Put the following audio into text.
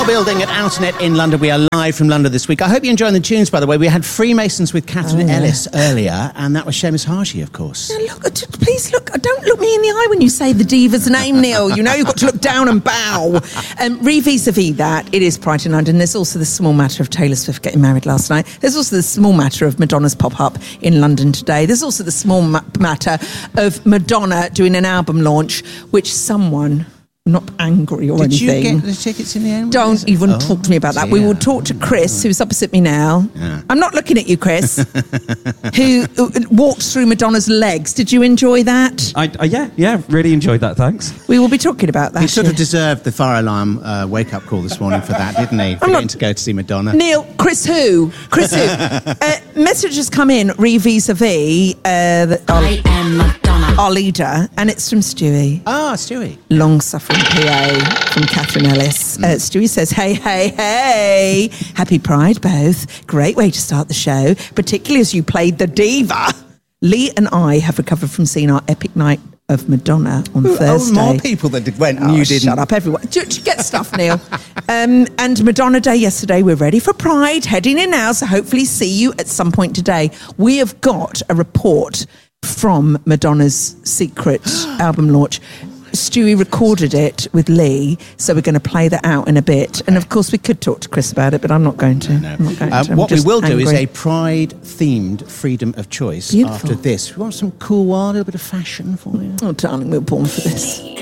building at Outernet in London. We are live from London this week. I hope you're enjoying the tunes, by the way. We had Freemasons with Catherine Ellis earlier, and that was Seamus Haji, of course. Now look, please look. Don't look me in the eye when you say the diva's name, Neil. You know you've got to look down and bow. Vis-a-vis that, it is Pride in London. There's also the small matter of Taylor Swift getting married last night. There's also the small matter of Madonna's pop-up in London today. There's also the small matter of Madonna doing an album launch, which someone... not angry or anything. Did you get the tickets in the end? Don't even talk to me about that. We will talk to Chris, who's opposite me now. Yeah. I'm not looking at you, Chris. Who walked through Madonna's legs. Did you enjoy that? Yeah, really enjoyed that, thanks. We will be talking about that. He sort of deserved the fire alarm wake-up call this morning for that, didn't he? For getting to go to see Madonna. Neil, Chris who? Message has come in, vis-a-vis I am Madonna, our leader, and it's from Stewie. Ah, Stewie. Long-suffering PA from Catherine Ellis. Stewie says, hey, happy Pride both. Great way to start the show, particularly as you played the diva. Lee and I have recovered from seeing our epic night of Madonna on Thursday. More people that went and you didn't. Shut up, everyone. Get stuff, Neil. And Madonna Day yesterday. We're ready for Pride, heading in now, so hopefully see you at some point today. We have got a report from Madonna's secret album launch. Stewie recorded it with Lee, so we're going to play that out in a bit. And of course, we could talk to Chris about it, but I'm not going to. No. What we will do is a Pride-themed freedom of choice. Beautiful. After this. We want some cool, a little bit of fashion for you. Oh, darling, we're born for this.